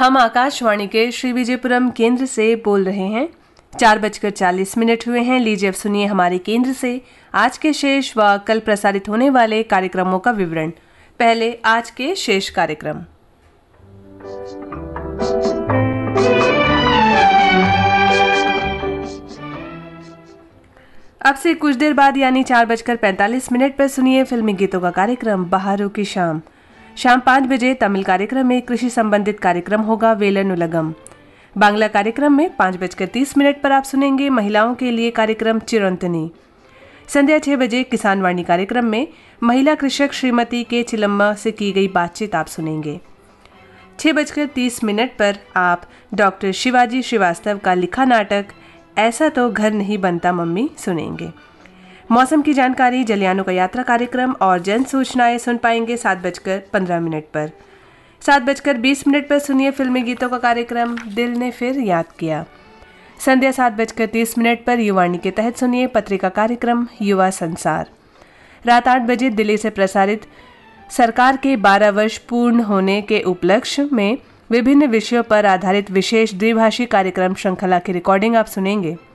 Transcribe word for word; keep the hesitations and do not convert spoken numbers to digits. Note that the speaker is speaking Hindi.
हम आकाशवाणी के श्री विजयपुरम केंद्र से बोल रहे हैं। चार बजकर चालीस मिनट हुए हैं। लीजिए अब सुनिए हमारे केंद्र से आज के शेष व कल प्रसारित होने वाले कार्यक्रमों का विवरण। पहले आज के शेष कार्यक्रम। अब से कुछ देर बाद यानी चार बजकर पैंतालीस मिनट पर सुनिए फिल्मी गीतों का कार्यक्रम बहारों की शाम। शाम पाँच बजे तमिल कार्यक्रम में कृषि संबंधित कार्यक्रम होगा वेलन उलगम। बांग्ला कार्यक्रम में पाँच बजकर तीस मिनट पर आप सुनेंगे महिलाओं के लिए कार्यक्रम चिरंतनी। संध्या छह बजे किसान वाणी कार्यक्रम में महिला कृषक श्रीमती के चिलम्मा से की गई बातचीत आप सुनेंगे। छह बजकर तीस मिनट पर आप डॉक्टर शिवाजी श्रीवास्तव का लिखा नाटक ऐसा तो घर नहीं बनता मम्मी सुनेंगे। मौसम की जानकारी, जलियानों का यात्रा कार्यक्रम और जन सूचनाएं सुन पाएंगे सात बजकर पंद्रह मिनट पर। सात बजकर बीस मिनट पर सुनिए फिल्मी गीतों का कार्यक्रम दिल ने फिर याद किया। संध्या सात बजकर तीस मिनट पर युवाणी के तहत सुनिए पत्रिका कार्यक्रम युवा संसार। रात आठ बजे दिल्ली से प्रसारित सरकार के बारह वर्ष पूर्ण होने के उपलक्ष्य में विभिन्न विषयों पर आधारित विशेष द्विभाषी कार्यक्रम श्रृंखला की रिकॉर्डिंग आप सुनेंगे।